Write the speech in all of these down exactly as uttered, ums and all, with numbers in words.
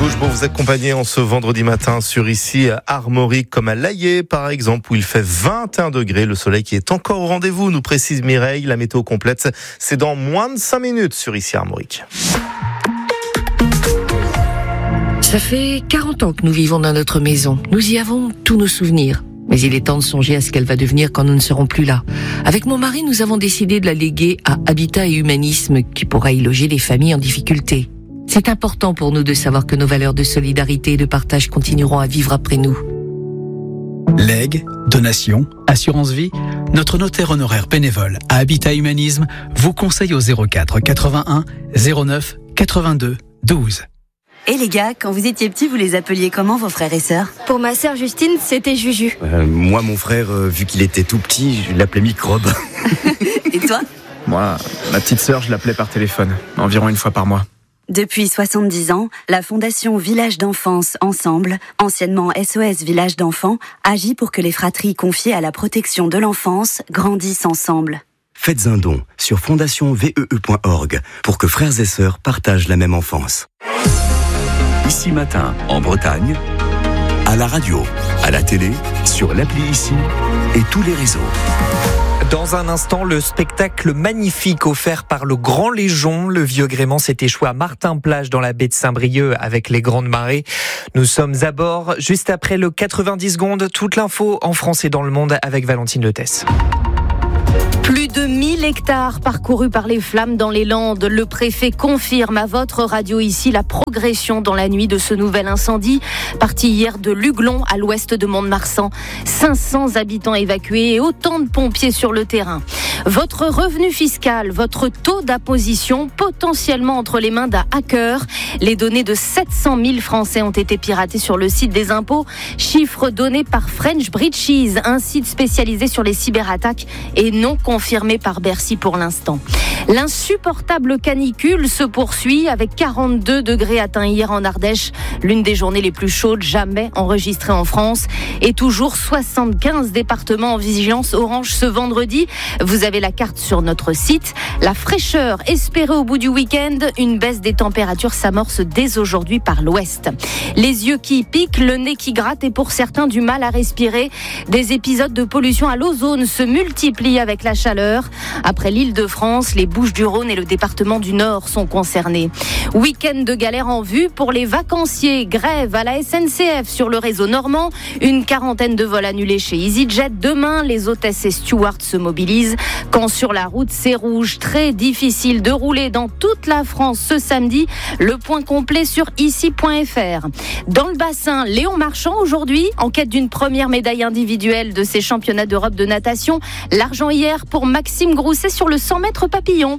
Bouge pour vous accompagner en ce vendredi matin sur ici à Armorique, comme à Laillé par exemple, où il fait vingt et un degrés. Le soleil qui est encore au rendez-vous, nous précise Mireille. La météo complète, c'est dans moins de cinq minutes sur ici à Armorique. Ça fait quarante ans que nous vivons dans notre maison. Nous y avons tous nos souvenirs. Mais il est temps de songer à ce qu'elle va devenir quand nous ne serons plus là. Avec mon mari, nous avons décidé de la léguer à Habitat et Humanisme, qui pourra y loger les familles en difficulté. C'est important pour nous de savoir que nos valeurs de solidarité et de partage continueront à vivre après nous. Legs, donations, assurance vie, notre notaire honoraire bénévole à Habitat Humanisme vous conseille au zéro quatre quatre-vingt-un zéro neuf quatre-vingt-deux douze. Et les gars, quand vous étiez petits, vous les appeliez comment vos frères et sœurs ? Pour ma sœur Justine, c'était Juju. Euh, moi, mon frère, euh, vu qu'il était tout petit, je l'appelais Microbe. Et toi ? Moi, ma petite sœur, je l'appelais par téléphone, environ une fois par mois. Depuis soixante-dix ans, la Fondation Village d'Enfance Ensemble, anciennement S O S Village d'Enfants, agit pour que les fratries confiées à la protection de l'enfance grandissent ensemble. Faites un don sur fondation v e e point org pour que frères et sœurs partagent la même enfance. Ici Matin, en Bretagne, à la radio, à la télé, sur l'appli Ici et tous les réseaux. Dans un instant, le spectacle magnifique offert par le Grand Léjon. Le Vieux Gréement s'est échoué à Martin-Plage dans la baie de Saint-Brieuc avec les grandes marées. Nous sommes à bord juste après le quatre-vingt-dix secondes. Toute l'info en France et dans le monde avec Valentine Letesse. Plus de mille hectares parcourus par les flammes dans les Landes. Le préfet confirme à votre radio ici la progression dans la nuit de ce nouvel incendie. Parti hier de Luglon à l'ouest de Mont-de-Marsan. cinq cents habitants évacués et autant de pompiers sur le terrain. Votre revenu fiscal, votre taux d'imposition potentiellement entre les mains d'un hacker. Les données de sept cent mille Français ont été piratées sur le site des impôts. Chiffre donné par French Breaches, un site spécialisé sur les cyberattaques et non confirmé par Bercy pour l'instant. L'insupportable canicule se poursuit avec quarante-deux degrés atteints hier en Ardèche, l'une des journées les plus chaudes jamais enregistrées en France, et toujours soixante-quinze départements en vigilance orange ce vendredi. Vous avez la carte sur notre site. La fraîcheur espérée au bout du week-end, une baisse des températures s'amorce dès aujourd'hui par l'ouest. Les yeux qui piquent, le nez qui gratte et pour certains du mal à respirer. Des épisodes de pollution à l'ozone se multiplient avec la chaleur. Après l'Île-de-France, les Bouches-du-Rhône et le département du Nord sont concernés. Week-end de galère en vue pour les vacanciers. Grève à la S N C F sur le réseau normand. Une quarantaine de vols annulés chez EasyJet. Demain, les hôtesses et stewards se mobilisent. Quand sur la route, c'est rouge. Très difficile de rouler dans toute la France ce samedi. Le point complet sur ici point f r. Dans le bassin, Léon Marchand aujourd'hui, en quête d'une première médaille individuelle de ces championnats d'Europe de natation. L'argent hier pour Maxime Grousset sur le cent mètres papillon.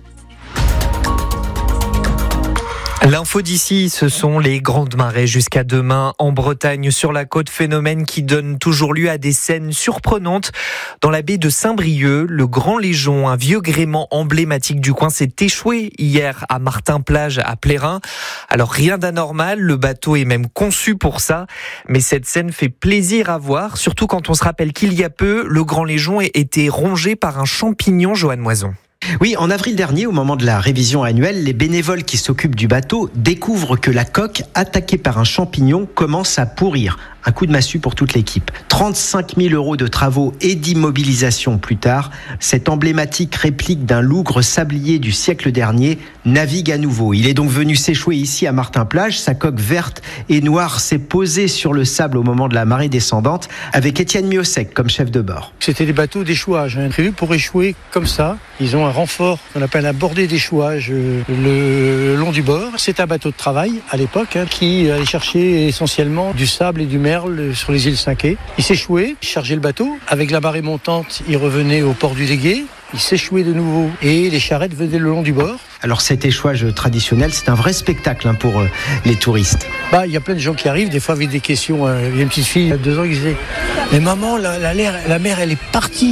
L'info d'ici, ce sont les grandes marées jusqu'à demain en Bretagne sur la côte, phénomène qui donne toujours lieu à des scènes surprenantes. Dans la baie de Saint-Brieuc, le Grand Léjon, un vieux gréement emblématique du coin, s'est échoué hier à Martin-Plage à Plérin. Alors rien d'anormal, le bateau est même conçu pour ça, mais cette scène fait plaisir à voir, surtout quand on se rappelle qu'il y a peu, le Grand Léjon a été rongé par un champignon, Johan Moison. Oui, en avril dernier, au moment de la révision annuelle, les bénévoles qui s'occupent du bateau découvrent que la coque, attaquée par un champignon, commence à pourrir. Un coup de massue pour toute l'équipe. trente-cinq mille euros de travaux et d'immobilisation plus tard, cette emblématique réplique d'un lougre sablier du siècle dernier navigue à nouveau. Il est donc venu s'échouer ici à Martin-Plage. Sa coque verte et noire s'est posée sur le sable au moment de la marée descendante avec Étienne Miossec comme chef de bord. C'était des bateaux d'échouage, hein, prévus pour échouer comme ça. Ils ont un renfort qu'on appelle un bordé d'échouage euh, le long du bord. C'est un bateau de travail à l'époque hein, qui allait chercher essentiellement du sable et du merle sur les îles Cinqué. Il s'échouait, il chargeait le bateau. Avec la marée montante, il revenait au port du Légué. Il s'échouait de nouveau et les charrettes venaient le long du bord. Alors cet échouage traditionnel, c'est un vrai spectacle hein, pour euh, les touristes. Bah, il y a plein de gens qui arrivent, des fois avec des questions. Euh, il y a une petite fille, il y a deux ans, qui disait « Mais maman, la, la, la mer, elle est partie !»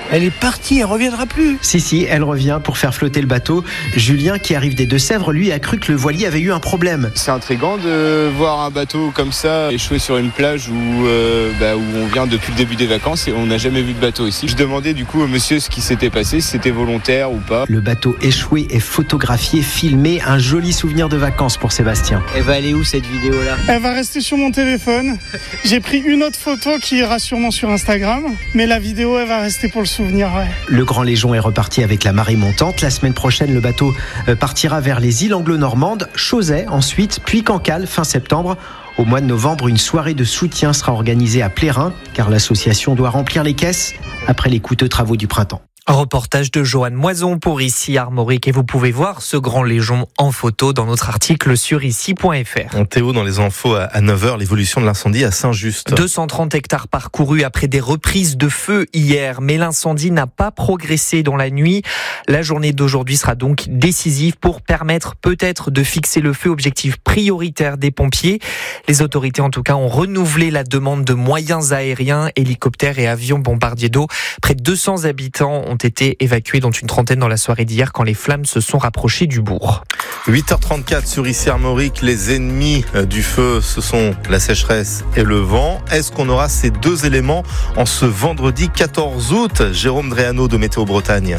Elle est partie, elle reviendra plus. Si, si, elle revient pour faire flotter le bateau. Julien, qui arrive des Deux-Sèvres, lui a cru que le voilier avait eu un problème. C'est intriguant de voir un bateau comme ça échouer sur une plage où, euh, bah, où on vient depuis le début des vacances et on n'a jamais vu de bateau ici. Je demandais du coup au monsieur ce qui s'était passé, si c'était volontaire ou pas. Le bateau échoué est photographié, filmé, un joli souvenir de vacances pour Sébastien. Elle va aller où cette vidéo-là ? Elle va rester sur mon téléphone. J'ai pris une autre photo qui ira sûrement sur Instagram, mais la vidéo elle va rester pour le souvenir. Ouais. Le Grand Légion est reparti avec la marée montante. La semaine prochaine, le bateau partira vers les îles anglo-normandes, Chauzet ensuite, puis Cancale fin septembre. Au mois de novembre, une soirée de soutien sera organisée à Plérin, car l'association doit remplir les caisses après les coûteux travaux du printemps. Reportage de Joanne Moison pour Ici Armorique et vous pouvez voir ce Grand Légion en photo dans notre article sur ici point f r. Théo, dans les infos à neuf heures, l'évolution de l'incendie à Saint-Just. deux cent trente hectares parcourus après des reprises de feu hier, mais l'incendie n'a pas progressé dans la nuit. La journée d'aujourd'hui sera donc décisive pour permettre peut-être de fixer le feu, objectif prioritaire des pompiers. Les autorités en tout cas ont renouvelé la demande de moyens aériens, hélicoptères et avions bombardiers d'eau. Près de deux cents habitants ont été évacués, dont une trentaine dans la soirée d'hier quand les flammes se sont rapprochées du bourg. huit heures trente-quatre sur Ici Armorique, les ennemis du feu, ce sont la sécheresse et le vent. Est-ce qu'on aura ces deux éléments en ce vendredi quatorze août ? Jérôme Dréano de Météo Bretagne.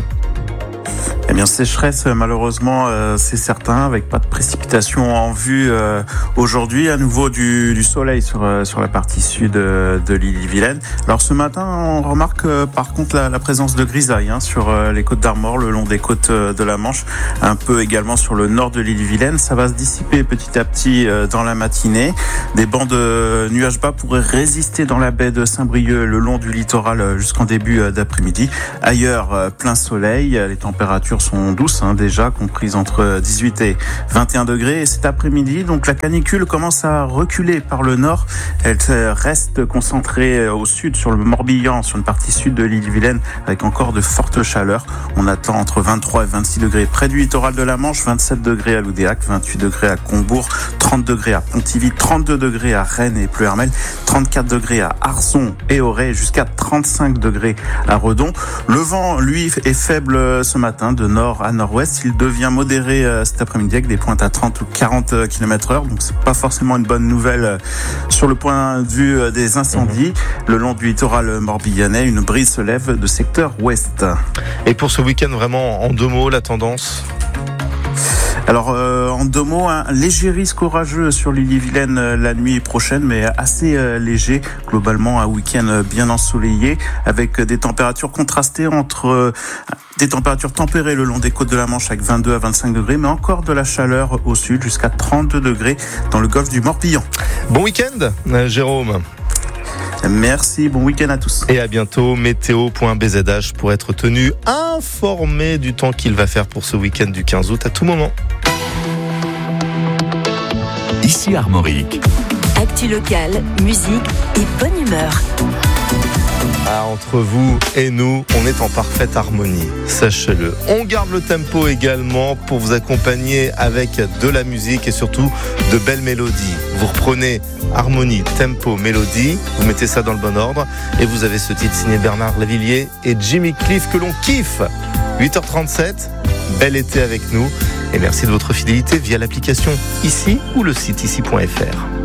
Eh bien, sécheresse, malheureusement, euh, c'est certain, avec pas de précipitations en vue euh, aujourd'hui. À nouveau du, du soleil sur euh, sur la partie sud euh, de l'île-et-Vilaine. Alors ce matin, on remarque euh, par contre la, la présence de grisailles hein, sur euh, les côtes d'Armor, le long des côtes euh, de la Manche, un peu également sur le nord de l'île-et-Vilaine. Ça va se dissiper petit à petit euh, dans la matinée. Des bancs de nuages bas pourraient résister dans la baie de Saint-Brieuc, le long du littoral euh, jusqu'en début euh, d'après-midi. Ailleurs, euh, plein soleil. Les températures sont douces hein, déjà, comprises entre dix-huit et vingt et un degrés. Et cet après-midi, donc la canicule commence à reculer par le nord. Elle reste concentrée au sud, sur le Morbihan, sur une partie sud de l'île-et-Vilaine, avec encore de fortes chaleurs. On attend entre vingt-trois et vingt-six degrés près du littoral de la Manche, vingt-sept degrés à Loudéac, vingt-huit degrés à Combourg, trente degrés à Pontivy, trente-deux degrés à Rennes et Pleuhermel, trente-quatre degrés à Arzon et Auray, jusqu'à trente-cinq degrés à Redon. Le vent, lui, est faible ce matin, de nord à nord-ouest. Il devient modéré euh, cet après-midi avec des pointes à trente ou quarante kilomètres heure. Donc c'est pas forcément une bonne nouvelle euh, sur le point de vue euh, des incendies. Mmh. Le long du littoral morbihanais, une brise se lève de secteur ouest. Et pour ce week-end, vraiment, en deux mots, la tendance ? Alors, euh, en deux mots, un léger risque orageux sur l'île-et-Vilaine euh, la nuit prochaine, mais assez euh, léger. Globalement, un week-end bien ensoleillé, avec des températures contrastées entre euh, des températures tempérées le long des côtes de la Manche avec vingt-deux à vingt-cinq degrés, mais encore de la chaleur au sud jusqu'à trente-deux degrés dans le golfe du Morbihan. Bon week-end, euh, Jérôme. Merci, bon week-end à tous. Et à bientôt, météo point b z h pour être tenu informé du temps qu'il va faire pour ce week-end du quinze août à tout moment. Ici Armorique. Actu locale, musique et bonne humeur. Ah, entre vous et nous, on est en parfaite harmonie, sachez-le. On garde le tempo également pour vous accompagner avec de la musique et surtout de belles mélodies. Vous reprenez harmonie, tempo, mélodie, vous mettez ça dans le bon ordre et vous avez ce titre signé Bernard Lavilliers et Jimmy Cliff que l'on kiffe. huit heures trente-sept, bel été avec nous et merci de votre fidélité via l'application Ici ou le site ici point f r.